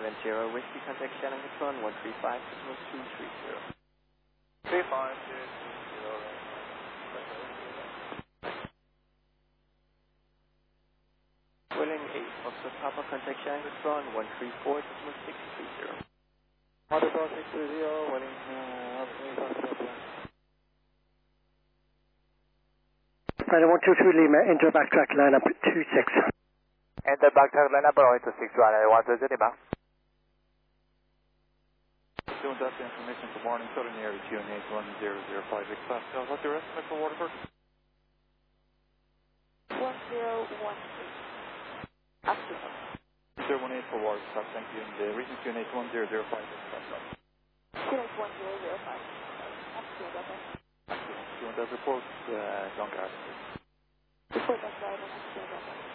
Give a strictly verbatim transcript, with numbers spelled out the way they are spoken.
seven zero Whiskey, contact Shannon Control one three five decimal two three zero. three five two zero. Willing eight Foxtrot Papa, contact Shannon Control one three four decimal six three zero. Auto six three zero, Willing, uh, Final one two three Lima, enter backtrack line up two six. Enter backtrack line up to six one one two zero Lima. Doing that information for morning, Southern Area Q N eight one zero zero five X Pascal. What's your estimate for Waterford? one zero one eight. Absolutely. zero one eight for Waterford, thank you. And the region Q N eight one zero zero five X Pascal. Q N eight one zero zero five. Absolutely. Do you want that report, uh, John Garden? Report that guidance.